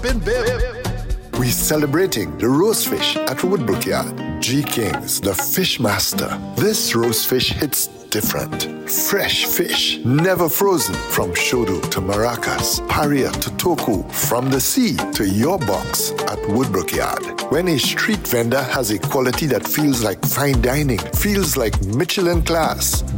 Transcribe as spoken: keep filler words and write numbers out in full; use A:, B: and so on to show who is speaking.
A: Spin Bib. We're celebrating the roast fish at Woodbrook Yard. G Kings, the fish master. This roast fish hits different. Fresh fish, never frozen. From Shodo to Maracas, Paria to Toku, from the sea to your box at Woodbrook Yard. When a street vendor has a quality that feels like fine dining, feels like Michelin class,